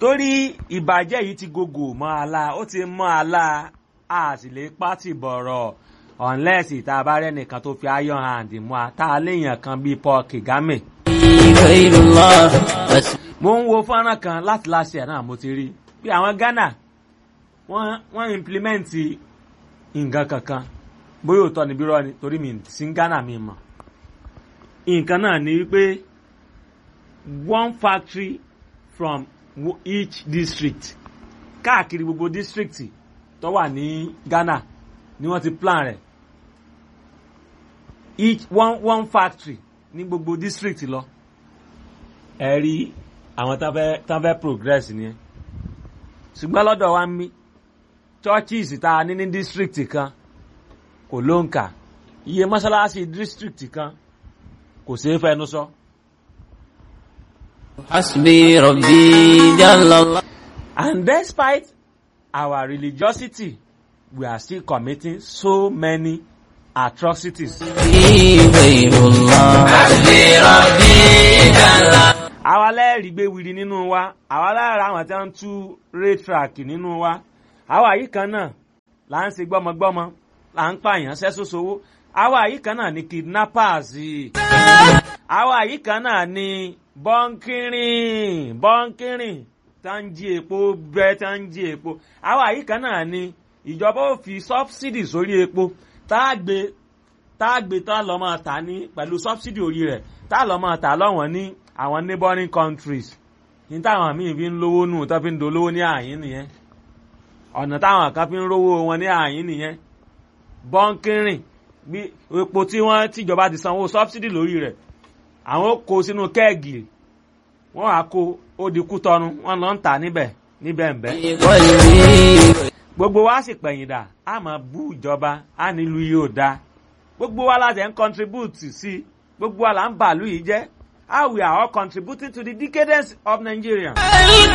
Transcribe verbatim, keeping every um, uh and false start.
torí ìbàjẹ́ yìí ti gògò mọ́ àlá ó ti mọ́ àlá a sì lè pátì bọ̀rọ̀ unless ìta bá rẹ̀ nìkan tó fi iron hand mú a tá a léèyàn kan bíi Paul Kagame. mo ń wo fọ́nrán kan láti last year náà mo ti rí bí àwọn Ghana wọ́n wọ́n implement nǹkan kankan bóyá òótọ́ ni bírọ́ ni torí mi sí Ghana mi mọ̀ nǹkan náà ni wípé one factory from each district káàkiri gbogbo district tó wà ní Ghana ni wọ́n ti plan rẹ̀ each one one factory ní gbogbo district lọ ẹ rí àwọn tán fẹ́ progress ni ṣùgbọ́n lọ́dọ̀ wa ń mí churches tá a ní ní district kan kò ló ń kà iye mọ́sálásí district kan kò ṣeé fẹnu sọ. Hasbi Rabbi Jalla. And despite our religiosity, we are still committing so many atrocities. Àwa lẹ́rìí gbé wiri nínú wa, àwa lára àwọn tí wọ́n ń tú ray track nínú wa. Àwa yìí kan náà là ń ṣe gbọ́mọgbọ́mọ, là ń pààyàn sẹ́sọ́sowó. Àwa yìí kan náà ni kidnappers. Àwa yìí kan náà ni bọ́ńkìrìn bọ́ńkìrìn tá ń jí epo bẹ́ẹ̀ tá ń jí epo. Àwa yìí kan náà ni ìjọba ó fi subsidy sórí epo tá a gbé tá a gbé tá a lọ máa tà ní pẹ̀lú subsidy orí rẹ̀ tá a lọ máa tà lọ́wọ́n ní àwọn neighboring countries. Ní táwọn míì fi ń lówó nù tó fi ń dolówó ní àyín nìyẹn. Ọ̀nà táwọn kan fi ń rówó wọn ní àyín nìyẹn. Bọ́ńkìrìn bí epo tí wọ́n tìjọba ti sanwó subsidy lórí rẹ̀ àwọn kó sínú kẹ́ẹ̀gì wọ́n á kó ó di Kútọ́nù wọ́n lọ ń tà níbẹ̀ níbẹ̀ ń bẹ́. Gbogbo wa sì pẹ̀yìn dà á máa bú ìjọba á nílùú yìí ò dáa gbogbo wa láti ń contribute sí gbogbo wa là ń bàálù yìí jẹ́ how we are all contributing to the decadence of Nigeria.